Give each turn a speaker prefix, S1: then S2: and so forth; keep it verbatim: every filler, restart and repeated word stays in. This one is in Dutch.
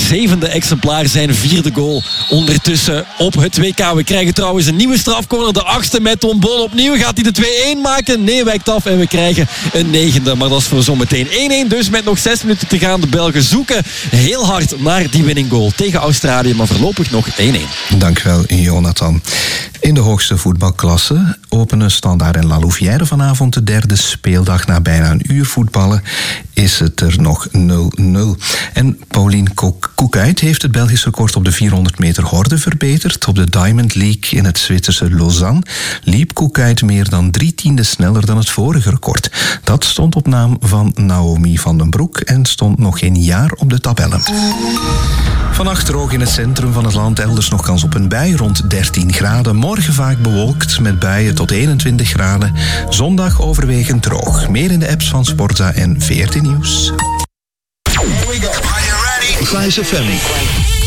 S1: zevende exemplaar, zijn vierde goal ondertussen op het W K. We krijgen trouwens een nieuwe strafcorner, de achtste met Tom Boon. Opnieuw gaat hij de twee-een maken. Nee, wijkt af en we krijgen een negende. Maar dat is voor zometeen. één-één dus met nog zes minuten te gaan. De Belgen zoeken heel hard naar die winning goal tegen Australië, maar voorlopig nog één-één.
S2: Dankjewel, Jonathan. In de hoogste voetbalklasse openen Standaard en La Louvière vanavond de derde speeldag. Na bijna een uur voetballen is het er nog nul nul. En Pauline Koekuyt heeft het Belgisch record op de vierhonderd meter horde verbeterd. Op de Diamond League in het Zwitserse Lausanne liep Koekuyt meer dan drie tienden sneller dan het vorige record. Dat stond op naam van Naomi van den Broek en stond nog geen jaar op de tabellen. Vannacht droog in het centrum van het land, elders nog kans op een bui, rond dertien graden. Morgen vaak bewolkt met buien tot eenentwintig graden. Zondag overwegend droog. Meer in de apps van Sportza en V R T Nieuws.
S3: Here we go. Are you ready?
S4: Vice F M.